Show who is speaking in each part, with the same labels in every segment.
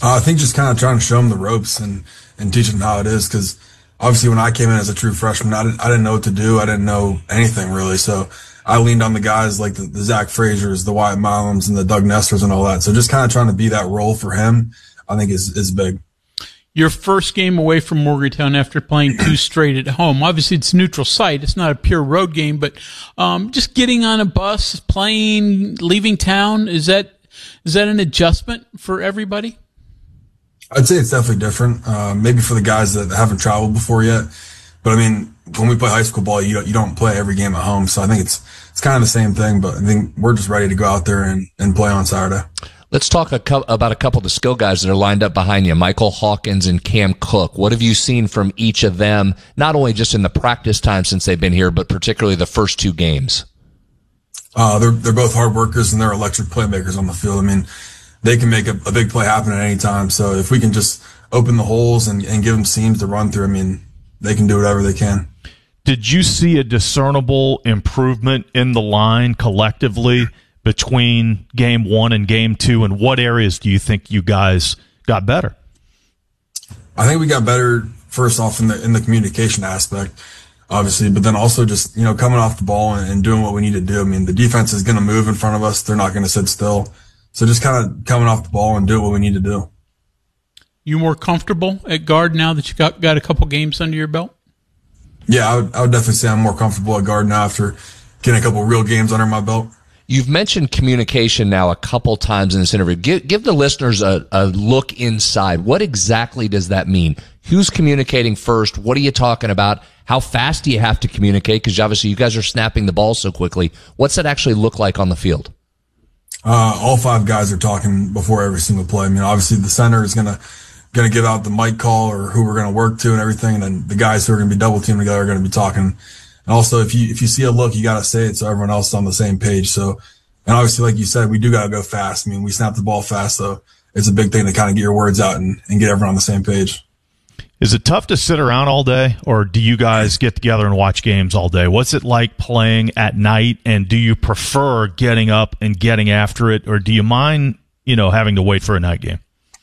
Speaker 1: I think just kind of trying to show them the ropes and teach them how it is. Because obviously when I came in as a true freshman, I didn't know what to do. I didn't know anything really. So I leaned on the guys like the Zach Frazier's, the Wyatt Milums, and the Doug Nesters and all that. So just kind of trying to be that role for him, I think is big.
Speaker 2: Your first game away from Morgantown after playing two straight at home. Obviously, it's a neutral site. It's not a pure road game, but just getting on a bus, playing, leaving town, is that an adjustment for everybody?
Speaker 1: I'd say it's definitely different. Maybe for the guys that haven't traveled before yet. But I mean, when we play high school ball, you don't play every game at home. So I think it's kind of the same thing, but I think we're just ready to go out there and play on Saturday.
Speaker 3: Let's talk about a couple of the skill guys that are lined up behind you, Michael Hawkins and Cam Cook. What have you seen from each of them, not only just in the practice time since they've been here, but particularly the first two games?
Speaker 1: They're both hard workers and they're electric playmakers on the field. I mean, they can make a big play happen at any time. So if we can just open the holes and give them seams to run through, I mean, they can do whatever they can.
Speaker 4: Did you see a discernible improvement in the line collectively between game one and game two, and what areas do you think you guys got better?
Speaker 1: I think we got better first off in the communication aspect, obviously, but then also just, coming off the ball and doing what we need to do. I mean, the defense is going to move in front of us. They're not going to sit still. So just kind of coming off the ball and do what we need to do.
Speaker 2: You more comfortable at guard now that you got a couple games under your belt?
Speaker 1: Yeah, I would definitely say I'm more comfortable at guard now after getting a couple real games under my belt.
Speaker 3: You've mentioned communication now a couple times in this interview. Give the listeners a look inside. What exactly does that mean? Who's communicating first? What are you talking about? How fast do you have to communicate? Because obviously you guys are snapping the ball so quickly. What's that actually look like on the field?
Speaker 1: All five guys are talking before every single play. I mean, obviously the center is gonna give out the mic call or who we're gonna work to and everything, and then the guys who are gonna be double teamed together are gonna be talking. And also, if you see a look, you got to say it so everyone else is on the same page. So, and obviously, like you said, we do got to go fast. I mean, we snap the ball fast, so it's a big thing to kind of get your words out and get everyone on the same page.
Speaker 4: Is it tough to sit around all day, or do you guys get together and watch games all day? What's it like playing at night, and do you prefer getting up and getting after it, or do you mind, having to wait for a night game?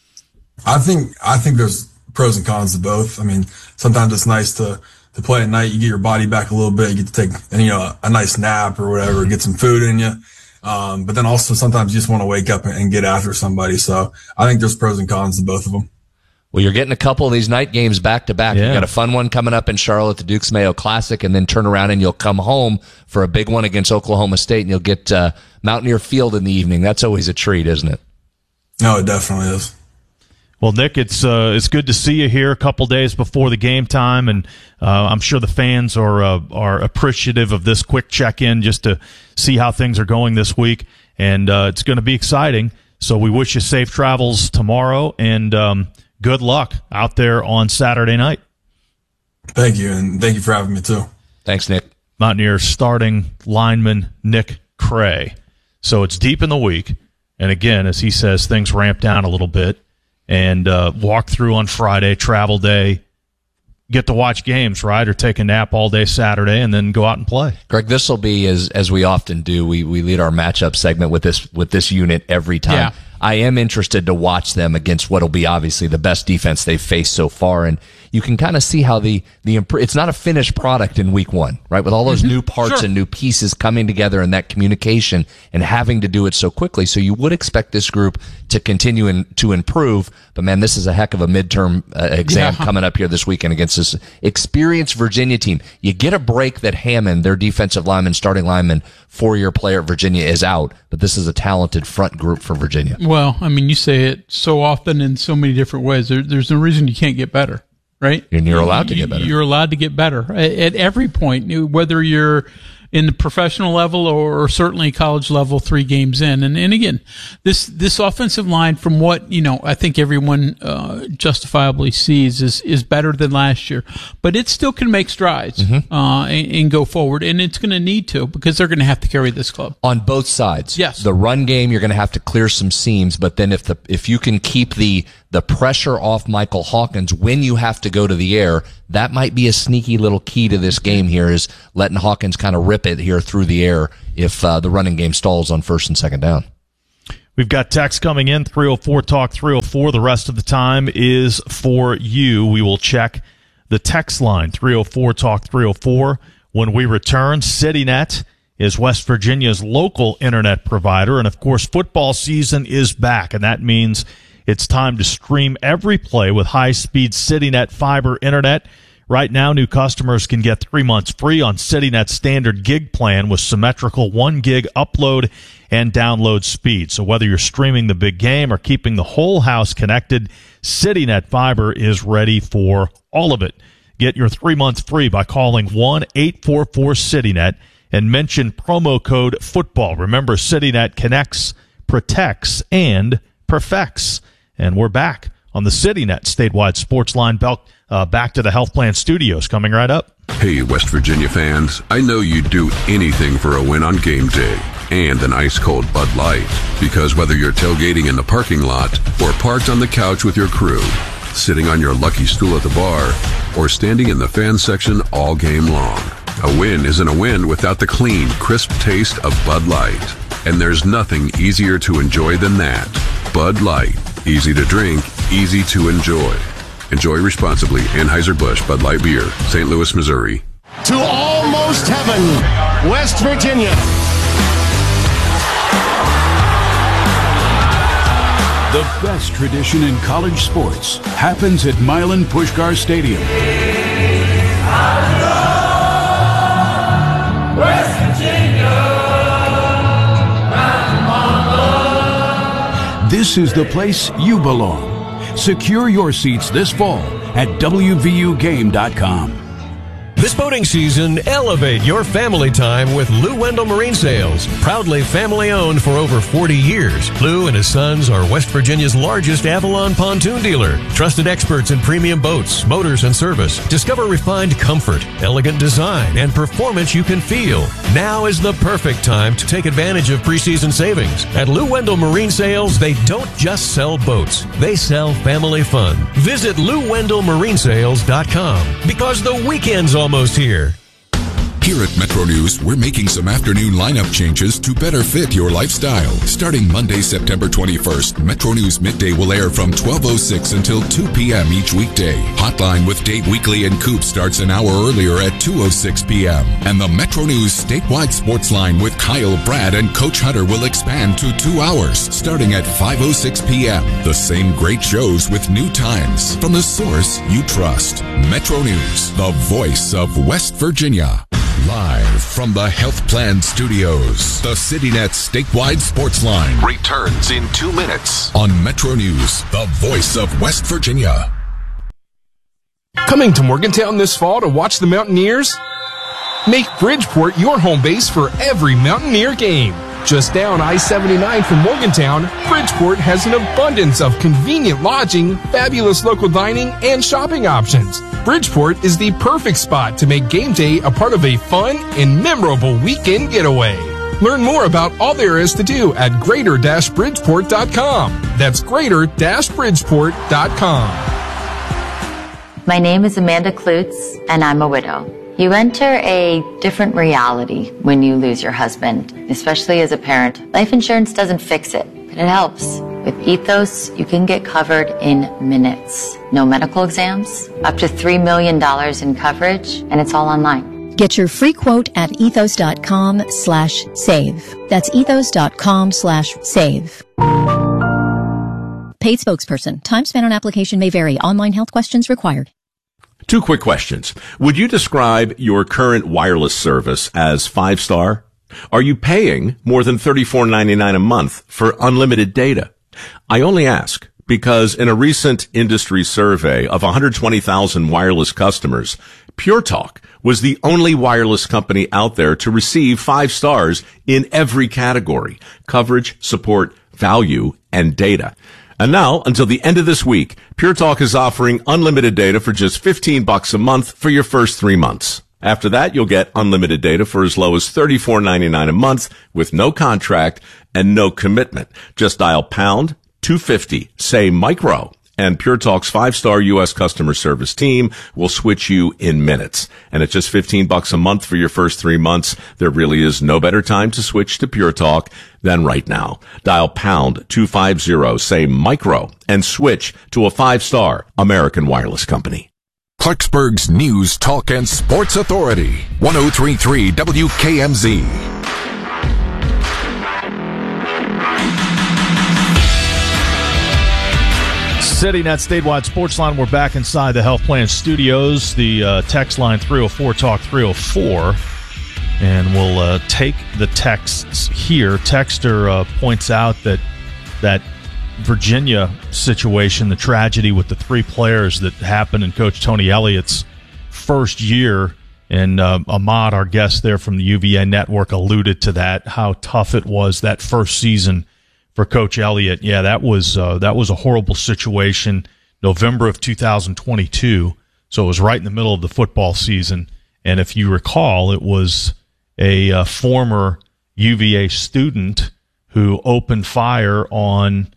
Speaker 1: I think there's pros and cons to both. I mean, sometimes it's nice to play at night. You get your body back a little bit. You get to take, a nice nap or whatever, get some food in you. But then also sometimes you just want to wake up and get after somebody. So I think there's pros and cons to both of them.
Speaker 3: Well, you're getting a couple of these night games back to back.
Speaker 4: Yeah.
Speaker 3: You got a fun one coming up in Charlotte, the Dukes Mayo Classic, and then turn around and you'll come home for a big one against Oklahoma State, and you'll get Mountaineer Field in the evening. That's always a treat, isn't it?
Speaker 1: No, it definitely is.
Speaker 4: Well, Nick, it's good to see you here a couple days before the game time, and I'm sure the fans are appreciative of this quick check-in just to see how things are going this week, and it's going to be exciting. So we wish you safe travels tomorrow, and good luck out there on Saturday night.
Speaker 1: Thank you, and thank you for having me too.
Speaker 3: Thanks, Nick.
Speaker 4: Mountaineer starting lineman Nick Cray. So it's deep in the week, and again, as he says, things ramp down a little bit. And walk through on Friday, travel day, get to watch games, right? Or take a nap all day Saturday and then go out and play.
Speaker 3: Greg, this will be, as we often do, we lead our matchup segment with this unit every time.
Speaker 2: Yeah.
Speaker 3: I am interested to watch them against what will be obviously the best defense they've faced so far, and you can kind of see how it's not a finished product in week one, right? With all those new parts and new pieces coming together and that communication and having to do it so quickly. So you would expect this group to continue to improve, but man, this is a heck of a midterm exam coming up here this weekend against this experienced Virginia team. You get a break that Hammond, their defensive lineman, starting lineman, 4-year player at Virginia, is out, but this is a talented front group for Virginia.
Speaker 2: Well, I mean, you say it so often in so many different ways. There's no reason you can't get better, right?
Speaker 3: And you're allowed to get better.
Speaker 2: You're allowed to get better at every point, whether you're in the professional level or certainly college level 3 games in. And again, this offensive line, from what, I think everyone justifiably sees is better than last year, but it still can make strides and go forward. And it's going to need to, because they're going to have to carry this club.
Speaker 3: On both sides.
Speaker 2: Yes.
Speaker 3: The run game, you're going to have to clear some seams, but then if you can keep the pressure off Michael Hawkins when you have to go to the air, that might be a sneaky little key to this game here, is letting Hawkins kind of rip it here through the air if the running game stalls on first and second down.
Speaker 4: We've got text coming in, 304-TALK 304. The rest of the time is for you. We will check the text line, 304-TALK 304. When we return, CityNet is West Virginia's local internet provider. And, of course, football season is back, and that means it's time to stream every play with high-speed CityNet fiber internet. Right now, new customers can get 3 months free on CityNet's standard gig plan with symmetrical 1 gig upload and download speed. So whether you're streaming the big game or keeping the whole house connected, CityNet Fiber is ready for all of it. Get your 3 months free by calling 1-844-CityNet and mention promo code FOOTBALL. Remember, CityNet connects, protects, and perfects. And we're back on the CityNet statewide sports line. Back to the Health Plan Studios, coming right up.
Speaker 5: Hey, West Virginia fans, I know you'd do anything for a win on game day and an ice-cold Bud Light. Because whether you're tailgating in the parking lot or parked on the couch with your crew, sitting on your lucky stool at the bar, or standing in the fan section all game long, a win isn't a win without the clean, crisp taste of Bud Light. And there's nothing easier to enjoy than that. Bud Light. Easy to drink, easy to enjoy. Enjoy responsibly. Anheuser-Busch Bud Light Beer, St. Louis, Missouri.
Speaker 6: To almost heaven, West Virginia.
Speaker 7: The best tradition in college sports happens at Milan Puskar Stadium.
Speaker 8: West Virginia.
Speaker 7: This is the place you belong. Secure your seats this fall at WVUGame.com.
Speaker 9: This boating season, elevate your family time with Lou Wendell Marine Sales. Proudly family-owned for over 40 years, Lou and his sons are West Virginia's largest Avalon pontoon dealer. Trusted experts in premium boats, motors, and service. Discover refined comfort, elegant design, and performance you can feel. Now is the perfect time to take advantage of preseason savings. At Lou Wendell Marine Sales, they don't just sell boats. They sell family fun. Visit LouWendellMarineSales.com because the weekend's almost here.
Speaker 10: Here at Metro News, we're making some afternoon lineup changes to better fit your lifestyle. Starting Monday, September 21st, Metro News Midday will air from 12:06 until 2 p.m. each weekday. Hotline with Dave Weekly and Coop starts an hour earlier at 2:06 p.m. And the Metro News statewide sports line with Kyle, Brad, and Coach Hunter will expand to 2 hours, starting at 5:06 p.m. The same great shows with new times from the source you trust. Metro News, the voice of West Virginia. Live from the Health Plan Studios, the CityNet statewide sports line returns in 2 minutes on Metro News, the voice of West Virginia.
Speaker 11: Coming to Morgantown this fall to watch the Mountaineers? Make Bridgeport your home base for every Mountaineer game. Just down I-79 from Morgantown, Bridgeport has an abundance of convenient lodging, fabulous local dining, and shopping options. Bridgeport is the perfect spot to make game day a part of a fun and memorable weekend getaway. Learn more about all there is to do at greater-bridgeport.com. That's greater-bridgeport.com.
Speaker 12: My name is Amanda Klutz, and I'm a widow. You enter a different reality when you lose your husband, especially as a parent. Life insurance doesn't fix it, but it helps. With Ethos, you can get covered in minutes. No medical exams, up to $3 million in coverage, and it's all online.
Speaker 13: Get your free quote at ethos.com/save. That's ethos.com/save. Paid spokesperson. Time spent on application may vary. Online health questions required.
Speaker 14: 2 quick questions. Would you describe your current wireless service as 5-star? Are you paying more than $34.99 a month for unlimited data? I only ask because in a recent industry survey of 120,000 wireless customers, Pure Talk was the only wireless company out there to receive 5 stars in every category: coverage, support, value, and data. And now, until the end of this week, Pure Talk is offering unlimited data for just $15 a month for your first 3 months. After that, you'll get unlimited data for as low as $34.99 a month with no contract and no commitment. Just dial #250, say micro, And Pure Talk's 5-star U.S. customer service team will switch you in minutes. And at just $15 a month for your first 3 months, there really is no better time to switch to Pure Talk than right now. Dial pound 250, say micro, and switch to a 5-star American Wireless company.
Speaker 10: Clarksburg's News, Talk, and Sports Authority. 103.3 WKMZ.
Speaker 4: City Net Statewide Sports Line. We're back inside the Health Plan Studios. The text line 304 Talk 304, and we'll take the texts here. Texter points out that Virginia situation, the tragedy with the 3 players that happened in Coach Tony Elliott's first year, and Ahmad, our guest there from the UVA Network, alluded to that, how tough it was that first season for Coach Elliott. Yeah, that was a horrible situation. November of 2022, so it was right in the middle of the football season. And if you recall, it was a former UVA student who opened fire on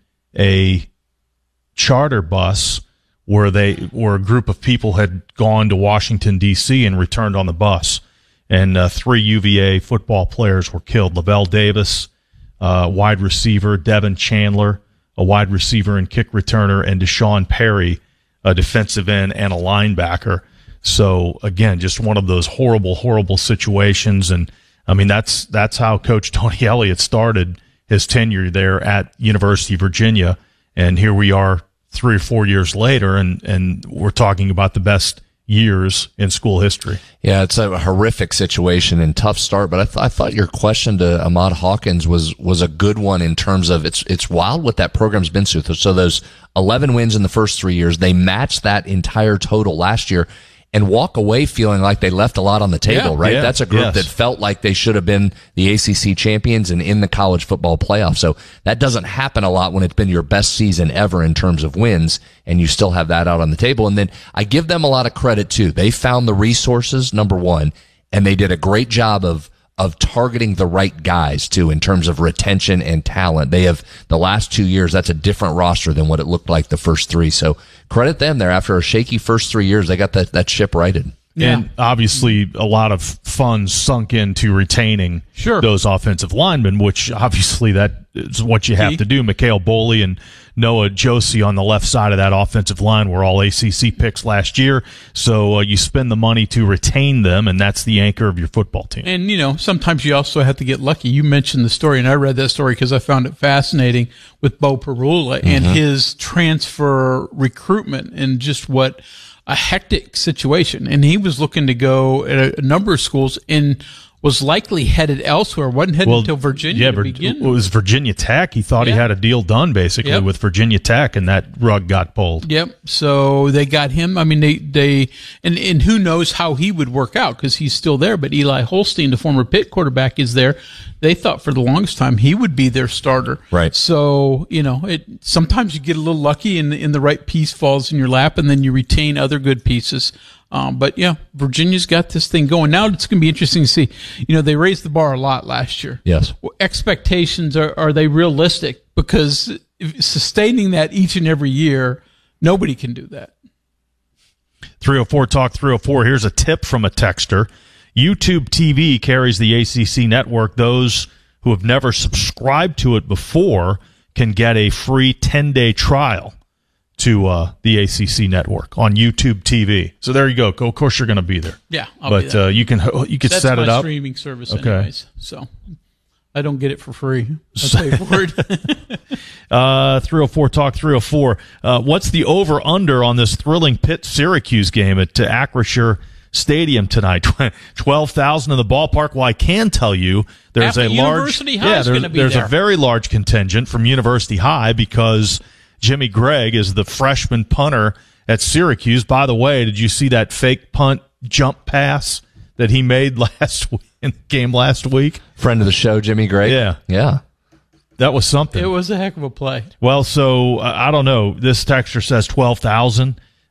Speaker 4: a charter bus where a group of people had gone to Washington, D.C. and returned on the bus. And 3 UVA football players were killed. Lavelle Davis, wide receiver, Devin Chandler, a wide receiver and kick returner, and Deshaun Perry, a defensive end and a linebacker. So, again, just one of those horrible, horrible situations. And, I mean, that's how Coach Tony Elliott started his tenure there at University of Virginia. And here we are 3 or 4 years later, and we're talking about the best years in school history.
Speaker 3: Yeah, it's a horrific situation and tough start, but I thought your question to Ahmad Hawkins was a good one in terms of it's wild what that program's been through. So those 11 wins in the first 3 years, they matched that entire total last year and walk away feeling like they left a lot on the table, right?
Speaker 4: Yeah,
Speaker 3: that's a group that felt like they should have been the ACC champions and in the college football playoff. So that doesn't happen a lot when it's been your best season ever in terms of wins, and you still have that out on the table. And then I give them a lot of credit too. They found the resources, number one, and they did a great job of targeting the right guys too in terms of retention and talent. They have the last 2 years, that's a different roster than what it looked like the first 3. So credit them there. After a shaky first 3 years, they got that ship righted.
Speaker 4: Yeah. And obviously a lot of funds sunk into retaining those offensive linemen, which obviously that is what you have to do. Mikhail Boley and Noah Josie on the left side of that offensive line were all ACC picks last year. So you spend the money to retain them, and that's the anchor of your football team.
Speaker 2: And, you know, sometimes you also have to get lucky. You mentioned the story, and I read that story because I found it fascinating with Bo Perula and his transfer recruitment and just what a hectic situation. And he was looking to go at a number of schools and was likely headed elsewhere. Wasn't headed until Virginia to begin.
Speaker 4: It was Virginia Tech. He thought he had a deal done basically with Virginia Tech, and that rug got pulled.
Speaker 2: Yep. So they got him. I mean, they and who knows how he would work out because he's still there. But Eli Holstein, the former Pitt quarterback, is there. They thought for the longest time he would be their starter.
Speaker 3: Right.
Speaker 2: So, you know, sometimes you get a little lucky and the right piece falls in your lap, and then you retain other good pieces. But yeah, Virginia's got this thing going. Now it's going to be interesting to see. You know, they raised the bar a lot last year.
Speaker 3: Yes.
Speaker 2: Expectations, are they realistic? Because sustaining that each and every year, nobody can do that.
Speaker 4: 304 Talk 304. Here's a tip from a texter. YouTube TV carries the ACC network. Those who have never subscribed to it before can get a free 10-day trial to the ACC network on YouTube TV. So there you go. Of course, you're going to be there.
Speaker 2: Yeah,
Speaker 4: but you can set it up.
Speaker 2: That's my streaming service, anyways. So I don't get it for free. I pay for it.
Speaker 4: 304 Talk 304. What's the over/under on this thrilling Pitt-Syracuse game at Acrisure Stadium tonight? 12,000 in the ballpark. Well, I can tell you there's a large there's a very large contingent from University High because Jimmy Gregg is the freshman punter at Syracuse. By the way, did you see that fake punt jump pass that he made in the game last week?
Speaker 3: Friend of the show, Jimmy Gregg.
Speaker 4: Yeah. That was something.
Speaker 2: It was a heck of a play.
Speaker 4: Well, so I don't know. This texter says 12,000.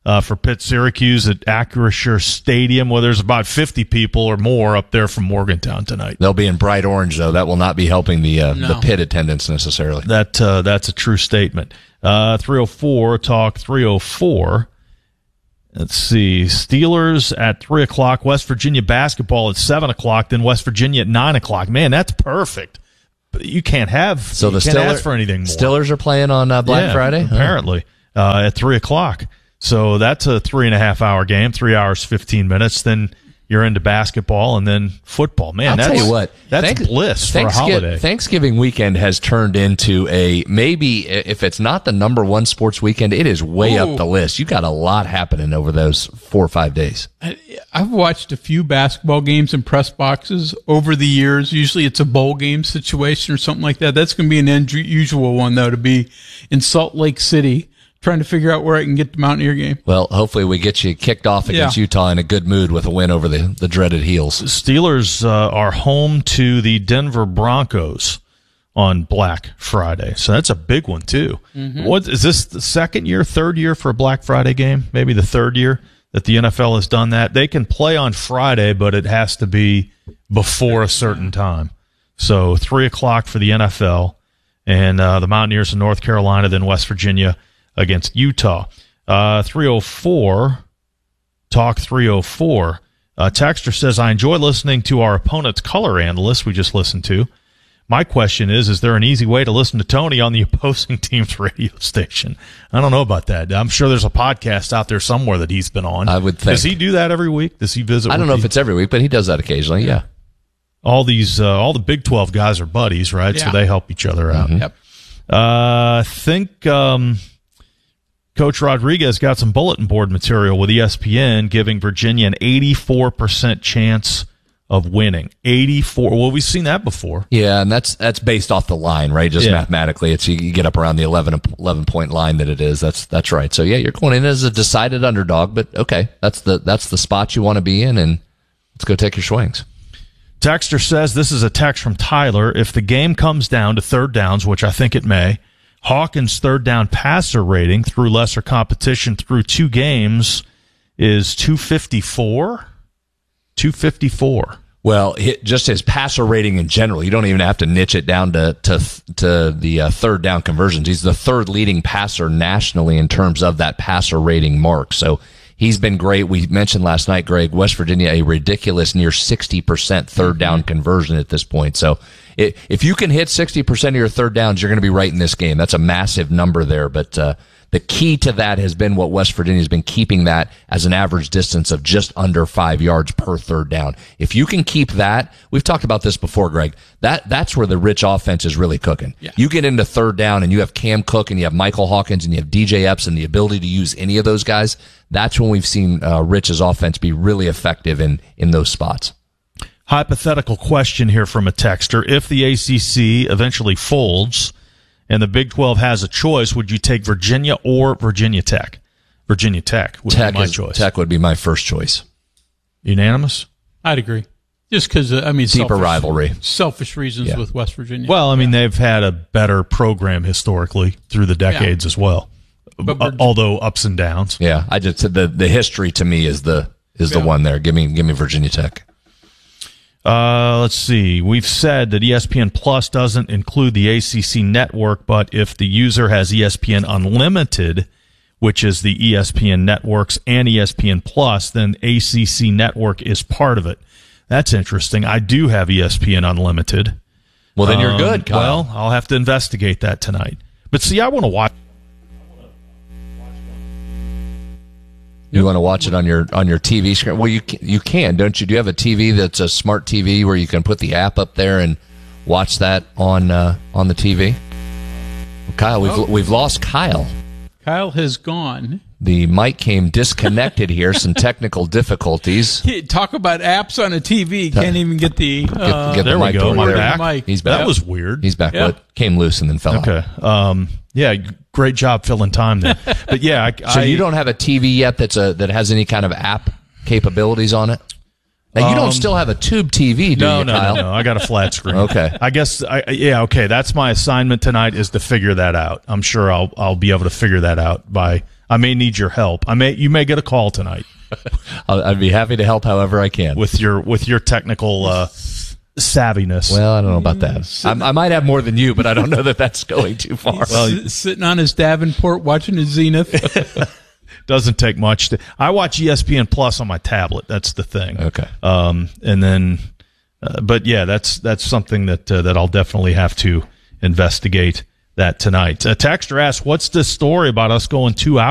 Speaker 4: for Pitt Syracuse at Acrisure Stadium, where there's about 50 people or more up there from Morgantown tonight.
Speaker 3: They'll be in bright orange, though. That will not be helping the Pitt attendance necessarily.
Speaker 4: That's a true statement. 304 Talk 304. Let's see. Steelers at 3 o'clock. West Virginia basketball at 7 o'clock. Then West Virginia at 9 o'clock. Man, that's perfect. But you can't ask for anything more.
Speaker 3: Steelers are playing on Black Friday?
Speaker 4: Apparently. At 3 o'clock. So that's a 3.5-hour game, 3 hours, 15 minutes. Then you're into basketball and then football. Man,
Speaker 3: I'll tell you what,
Speaker 4: that's bliss for a holiday.
Speaker 3: Thanksgiving weekend has turned into maybe if it's not the number one sports weekend, it is way up the list. You got a lot happening over those 4 or 5 days.
Speaker 2: I've watched a few basketball games in press boxes over the years. Usually it's a bowl game situation or something like that. That's going to be an unusual one, though, to be in Salt Lake City trying to figure out where I can get the Mountaineer game.
Speaker 3: Well, hopefully we get you kicked off against Utah in a good mood with a win over the dreaded Heels.
Speaker 4: Steelers are home to the Denver Broncos on Black Friday. So that's a big one, too. Mm-hmm. What is this, the second year, third year for a Black Friday game? Maybe the third year that the NFL has done that. They can play on Friday, but it has to be before a certain time. So 3 o'clock for the NFL and the Mountaineers in North Carolina, then West Virginia against Utah. 304, Talk 304. Texter says, I enjoy listening to our opponent's color analyst we just listened to. My question is there an easy way to listen to Tony on the opposing team's radio station? I don't know about that. I'm sure there's a podcast out there somewhere that he's been on.
Speaker 3: I would think.
Speaker 4: Does he do that every week? Does he visit?
Speaker 3: I don't know if it's every week, but he does that occasionally, yeah.
Speaker 4: All the Big 12 guys are buddies, right? Yeah. So they help each other out.
Speaker 3: Mm-hmm. Yep.
Speaker 4: I think Coach Rodriguez got some bulletin board material with ESPN giving Virginia an 84% chance of winning. 84. Well, we've seen that before.
Speaker 3: Yeah, and that's based off the line, right? Just mathematically, it's you get up around the 11-point line that it is. That's right. So yeah, you're going in as a decided underdog, but okay, that's the spot you want to be in, and let's go take your swings.
Speaker 4: Texter says, this is a text from Tyler. If the game comes down to third downs, which I think it may, Hawkins' third down passer rating through lesser competition through 2 games is 254. 254.
Speaker 3: Well, just his passer rating in general, you don't even have to niche it down to the third down conversions. He's the third leading passer nationally in terms of that passer rating mark. So he's been great. We mentioned last night, Greg, West Virginia, a ridiculous near 60% third down conversion at this point. So if you can hit 60% of your third downs, you're going to be right in this game. That's a massive number there. But the key to that has been what West Virginia has been keeping that as an average distance of just under 5 yards per third down. If you can keep that, we've talked about this before, Greg, that's where the Rich offense is really cooking. Yeah. You get into third down and you have Cam Cook and you have Michael Hawkins and you have DJ Epps and the ability to use any of those guys. That's when we've seen Rich's offense be really effective in those spots.
Speaker 4: Hypothetical question here from a texter. If the ACC eventually folds and the Big 12 has a choice, would you take Virginia or Virginia Tech? Virginia Tech would be my choice.
Speaker 3: Tech would be my first choice.
Speaker 4: Unanimous?
Speaker 2: I'd agree. Just because,
Speaker 3: deeper rivalry.
Speaker 2: Selfish reasons with West Virginia.
Speaker 4: Well, they've had a better program historically through the decades as well. Although ups and downs.
Speaker 3: Yeah, I just said the history to me is the one there. Give me Virginia Tech.
Speaker 4: Let's see. We've said that ESPN Plus doesn't include the ACC network, but if the user has ESPN Unlimited, which is the ESPN networks and ESPN Plus, then ACC network is part of it. That's interesting. I do have ESPN Unlimited.
Speaker 3: Well, then you're good, Kyle.
Speaker 4: Well, I'll have to investigate that tonight. But see, I want to watch.
Speaker 3: You want to watch it on your TV screen? Well, you can, don't you? Do you have a TV that's a smart TV where you can put the app up there and watch that on the TV? Well, Kyle, we've lost Kyle.
Speaker 2: Kyle has gone.
Speaker 3: The mic came disconnected here. Some technical difficulties.
Speaker 2: Talk about apps on a TV. Can't even get the
Speaker 4: get the mic. We're back.
Speaker 3: He's back.
Speaker 4: That was weird.
Speaker 3: He's back. Yep. But came loose and then fell
Speaker 4: out. Yeah, great job filling time there. But yeah,
Speaker 3: so you don't have a TV yet that has any kind of app capabilities on it? Now you don't still have a tube TV, do you, Kyle?
Speaker 4: No. I got a flat screen.
Speaker 3: Okay.
Speaker 4: I guess okay. That's my assignment tonight is to figure that out. I'm sure I'll be able to figure that out by I may need your help. You may get a call tonight.
Speaker 3: I'd be happy to help however I can
Speaker 4: with your technical savviness.
Speaker 3: Well, I don't know about that. I might have more than you, but I don't know that that's going too far.
Speaker 2: Well, sitting on his Davenport watching his Zenith.
Speaker 4: Doesn't take much. I watch ESPN Plus on my tablet. That's the thing.
Speaker 3: Okay.
Speaker 4: And then, but yeah, that's something that I'll definitely have to investigate that tonight. Texter asks, what's this story about us going 2 hours?